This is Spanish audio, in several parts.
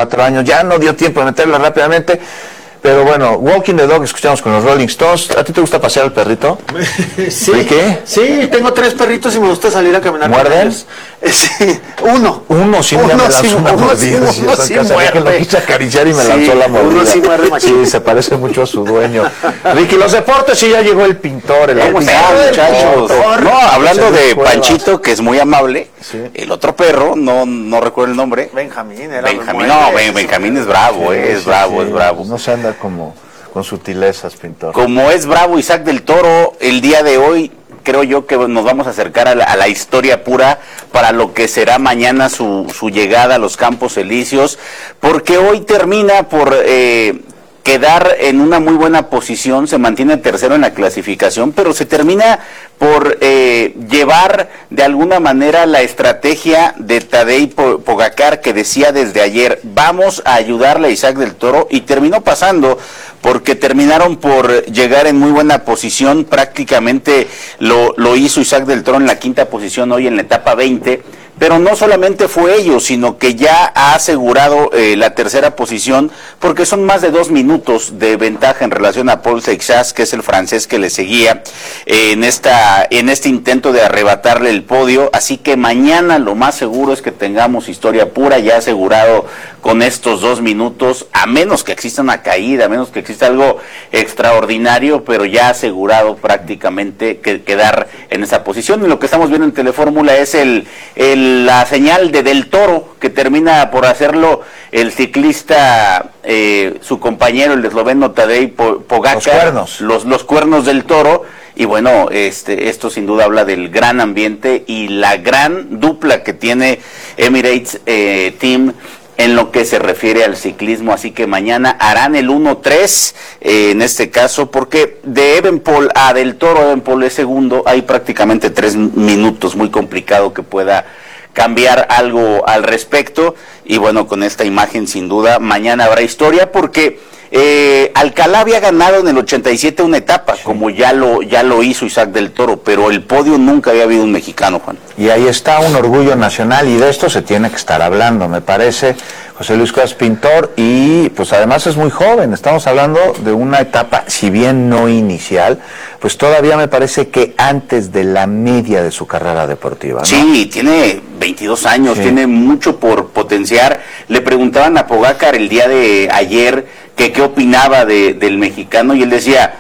4 años. Ya no dio tiempo de meterla rápidamente. Pero bueno, Walking the Dog escuchamos con los Rolling Stones. ¿A ti te gusta pasear al perrito? Sí. ¿De qué? Sí, tengo 3 perritos y me gusta salir a caminar. ¿Muerden? Sí, uno. Uno sí me lanzó una mordida. Uno sí muerde. Que lo quise acariciar y me lanzó la mordida. Uno sí muerde, sí, se parece mucho a su dueño. Ricky, los deportes, sí, ya llegó el pintor. Muchachos. No, hablando de Cuevas. Panchito, que es muy amable, Sí. el otro perro, no recuerdo el nombre. Benjamín, Benjamín es bravo, es bravo. No se anda como con sutilezas, pintor. Como es bravo Isaac del Toro, el día de hoy creo yo que nos vamos a acercar a la historia pura para lo que será mañana su llegada a los Campos Elíseos, porque hoy termina por quedar en una muy buena posición, se mantiene tercero en la clasificación, pero se termina por llevar de alguna manera la estrategia de Tadej Pogačar, que decía desde ayer, vamos a ayudarle a Isaac del Toro, y terminó pasando, porque terminaron por llegar en muy buena posición. Prácticamente lo hizo Isaac del Toro en la 5ª posición hoy en la etapa 20, pero no solamente fue ello, sino que ya ha asegurado la 3ª posición, porque son más de 2 minutos de ventaja en relación a Paul Seixas, que es el francés que le seguía en este intento de arrebatarle el podio. Así que mañana lo más seguro es que tengamos historia pura, ya asegurado con estos 2 minutos, a menos que exista una caída, a menos que exista algo extraordinario, pero ya asegurado prácticamente quedar en esa posición. Y lo que estamos viendo en Telefórmula es la señal de Del Toro, que termina por hacerlo el ciclista, su compañero, el esloveno Tadej Pogačar, los cuernos del Toro. Y bueno, esto sin duda habla del gran ambiente y la gran dupla que tiene Emirates Team en lo que se refiere al ciclismo. Así que mañana harán el 1-3 en este caso, porque de Evenepoel a Del Toro, Evenepoel es segundo, hay prácticamente 3 minutos, muy complicado que pueda cambiar algo al respecto. Y bueno, con esta imagen sin duda mañana habrá historia, porque Alcalá había ganado en el 87 una etapa, sí, como ya lo hizo Isaac del Toro, pero el podio nunca había habido un mexicano, Juan. Y ahí está un orgullo nacional, y de esto se tiene que estar hablando, me parece. José Luis Cuevas, pintor, y pues además es muy joven. Estamos hablando de una etapa, si bien no inicial, pues todavía me parece que antes de la media de su carrera deportiva, ¿no? Sí, tiene 22 años, sí, tiene mucho por potenciar. Le preguntaban a Pogačar el día de ayer que qué opinaba del mexicano, y él decía,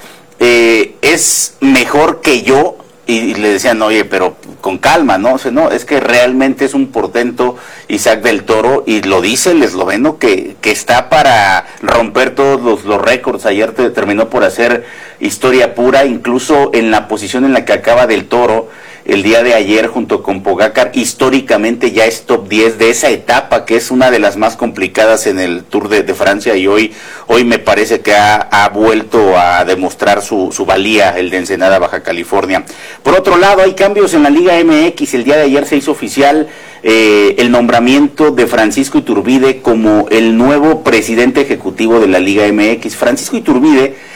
es mejor que yo. Y le decían, oye, pero con calma, ¿no? O sea, no, es que realmente es un portento Isaac del Toro, y lo dice el esloveno que está para romper todos los récords. Ayer terminó por hacer historia pura, incluso en la posición en la que acaba del Toro el día de ayer junto con Pogačar, históricamente ya es top 10 de esa etapa, que es una de las más complicadas en el Tour de Francia, y hoy me parece que ha vuelto a demostrar su valía, el de Ensenada, Baja California. Por otro lado, hay cambios en la Liga MX. El día de ayer se hizo oficial el nombramiento de Francisco Iturbide como el nuevo presidente ejecutivo de la Liga MX. Francisco Iturbide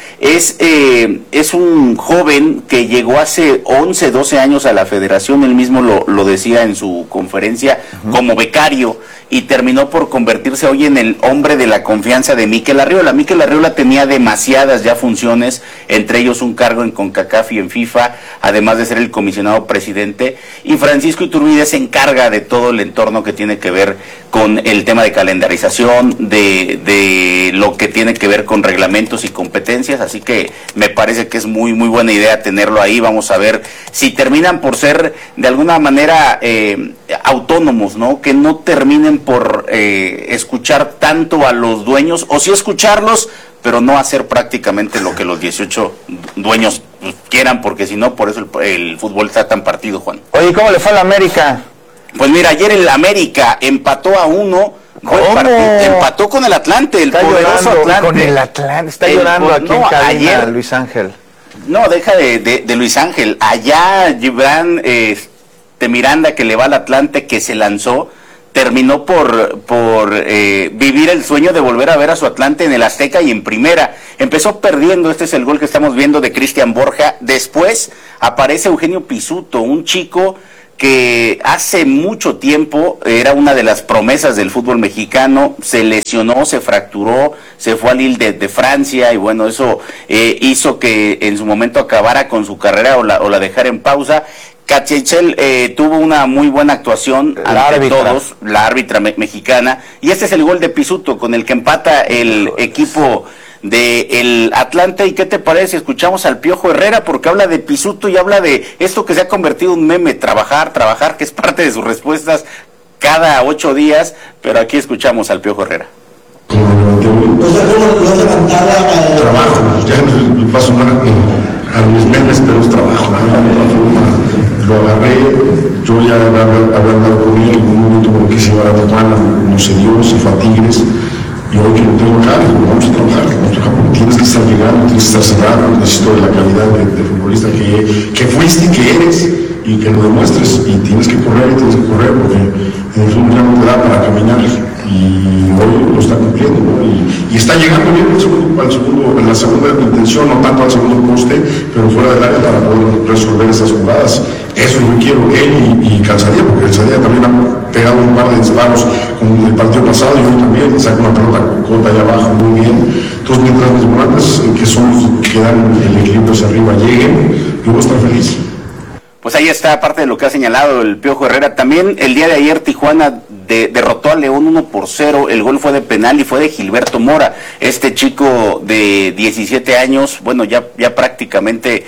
es un joven que llegó hace 11, 12 años a la federación, él mismo lo decía en su conferencia, como becario, y terminó por convertirse hoy en el hombre de la confianza de Mikel Arriola. Mikel Arriola tenía demasiadas ya funciones, entre ellos un cargo en CONCACAF y en FIFA, además de ser el comisionado presidente, y Francisco Iturbide se encarga de todo el entorno que tiene que ver con el tema de calendarización, de lo que tiene que ver con reglamentos y competencias. Así que me parece que es muy muy buena idea tenerlo ahí. Vamos a ver si terminan por ser de alguna manera autónomos, ¿no? Que no terminen por escuchar tanto a los dueños, o sí escucharlos, pero no hacer prácticamente lo que los 18 dueños quieran, porque si no, por eso el fútbol está tan partido, Juan. Oye, ¿cómo le fue a la América? Pues mira, ayer el América empató a 1. Empató con el Atlante, el poderoso Atlante. Con el Atlante, está llorando aquí en cabina ayer, Luis Ángel. No, deja de Luis Ángel. Allá Gibran Miranda, que le va al Atlante, que se lanzó, terminó por vivir el sueño de volver a ver a su Atlante en el Azteca y en primera. Empezó perdiendo, este es el gol que estamos viendo de Cristian Borja. Después aparece Eugenio Pisuto, un chico que hace mucho tiempo era una de las promesas del fútbol mexicano, se lesionó, se fracturó, se fue al Lille de Francia, y bueno, eso hizo que en su momento acabara con su carrera o la dejara en pausa. Cachichel tuvo una muy buena actuación ante todos, la árbitra mexicana, y este es el gol de Pisuto con el que empata el equipo del Atlante. ¿Y qué te parece si escuchamos al Piojo Herrera? Porque habla de Pisuto y habla de esto que se ha convertido en un meme, trabajar, que es parte de sus respuestas cada 8 días, pero aquí escuchamos al Piojo Herrera. Trabajo, ya me paso a mis memes, pero es trabajo. Lo agarré, yo ya había hablado con él, en un momento como que se iba a la hermana, no se dio, se fue a Tigres, y hoy que lo tengo acá, vamos a trabajar, porque tienes que estar llegando, tienes que estar cerrado, necesito de la calidad de futbolista que fuiste y que eres, y que lo demuestres, y tienes que correr, porque en el fútbol ya no te da para caminar, y hoy lo está cumpliendo, ¿no? Y está llegando bien en la segunda intención, no tanto al segundo poste, pero fuera del área para poder resolver esas jugadas. Eso yo quiero, él y Calzadilla, porque Calzadilla también ha pegado un par de disparos con el partido pasado, y hoy también saca una pelota corta allá abajo muy bien. Entonces, mientras mis volantes, que dan el equilibrio hacia arriba, lleguen, yo voy a estar feliz. Pues ahí está parte de lo que ha señalado el Piojo Herrera. También el día de ayer Tijuana derrotó a León 1-0, el gol fue de penal y fue de Gilberto Mora, este chico de 17 años, bueno, ya prácticamente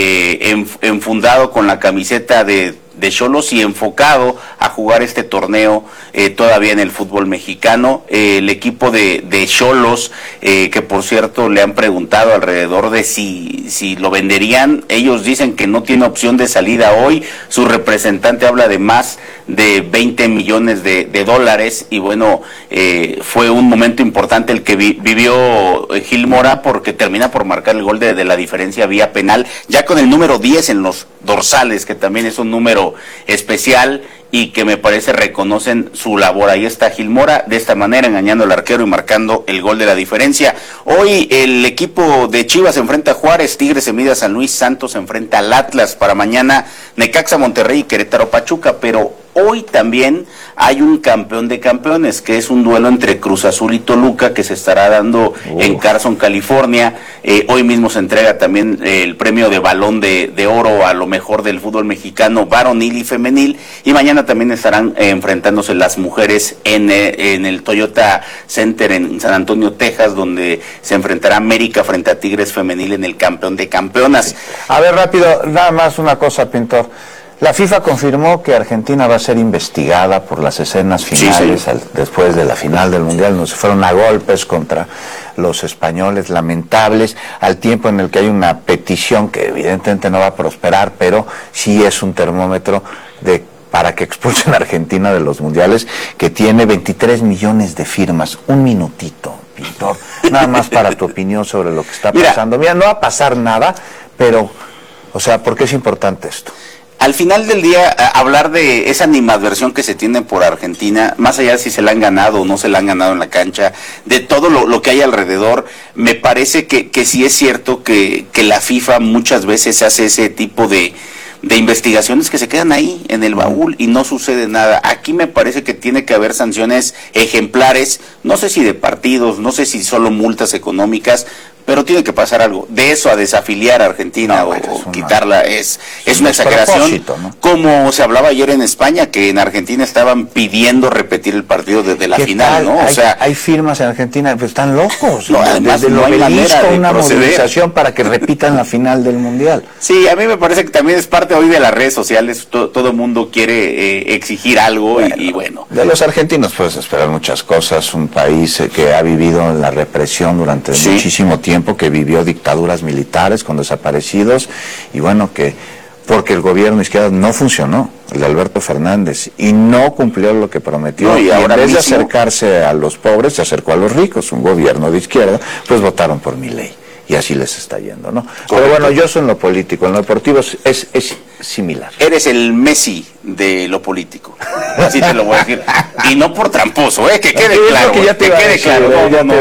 enfundado con la camiseta de Xolos y enfocado a jugar este torneo todavía en el fútbol mexicano. El equipo de Xolos, que por cierto le han preguntado alrededor de si lo venderían, ellos dicen que no tiene opción de salida hoy. Su representante habla de más de 20 millones de dólares, y bueno, fue un momento importante el que vivió Gil Mora, porque termina por marcar el gol de la diferencia vía penal, ya con el número 10 en los dorsales, que también es un número especial y que me parece reconocen su labor. Ahí está Gil Mora, de esta manera engañando al arquero y marcando el gol de la diferencia. Hoy el equipo de Chivas se enfrenta a Juárez, Tigres se mide a San Luis, Santos se enfrenta al Atlas, para mañana Necaxa, Monterrey y Querétaro, Pachuca. Pero hoy también hay un campeón de campeones, que es un duelo entre Cruz Azul y Toluca, que se estará dando en Carson, California. Hoy mismo se entrega también el premio de Balón de Oro a lo mejor del fútbol mexicano, varonil y femenil, y mañana también estarán enfrentándose las mujeres en el Toyota Center en San Antonio, Texas, donde se enfrentará América frente a Tigres femenil en el campeón de campeonas. A ver, rápido, nada más una cosa, Pintor. La FIFA confirmó que Argentina va a ser investigada por las escenas finales, sí. Después de la final del Mundial, donde se fueron a golpes contra los españoles, lamentables, al tiempo en el que hay una petición que evidentemente no va a prosperar, pero sí es un termómetro para que expulsen a Argentina de los mundiales, que tiene 23 millones de firmas. Un minutito, Pintor, nada más para tu opinión sobre lo que está pasando. Mira, no va a pasar nada, pero, o sea, ¿por qué es importante esto? Al final del día, hablar de esa animadversión que se tiene por Argentina, más allá de si se la han ganado o no se la han ganado en la cancha, de todo lo que hay alrededor, me parece que sí es cierto que la FIFA muchas veces hace ese tipo de investigaciones que se quedan ahí en el baúl y no sucede nada. Aquí me parece que tiene que haber sanciones ejemplares, no sé si de partidos, no sé si solo multas económicas, pero tiene que pasar algo. De eso a desafiliar a Argentina o quitarla es una exageración, ¿no? Como se hablaba ayer en España, que en Argentina estaban pidiendo repetir el partido desde la final, ¿no? Hay firmas en Argentina, pues están locos. No, además no hay manera de una movilización para que repitan la final del Mundial. Sí, a mí me parece que también es parte hoy de las redes sociales, todo el mundo quiere exigir algo, y bueno. De los argentinos puedes esperar muchas cosas, un país que ha vivido en la represión durante muchísimo tiempo, que vivió dictaduras militares con desaparecidos, y bueno, porque el gobierno izquierda no funcionó, el de Alberto Fernández, y no cumplió lo que prometió, y ahora en vez de acercarse a los pobres, se acercó a los ricos. Un gobierno de izquierda, pues votaron por Milei, y así les está yendo, ¿no? Correcto. Pero bueno, yo soy en lo político, en lo deportivo es similar. Eres el Messi de lo político, así te lo voy a decir, y no por tramposo, que quede claro, que quede claro,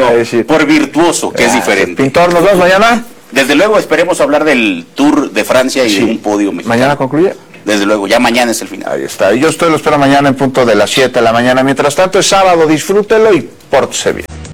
por virtuoso, que es diferente. Pintor, ¿nos vemos mañana? Desde luego esperemos hablar del Tour de Francia y de un podio mexicano. ¿Mañana concluye? Desde luego, ya mañana es el final. Ahí está. Y yo lo espero mañana en punto de las 7 de la mañana. Mientras tanto es sábado, disfrútelo y pórtese bien.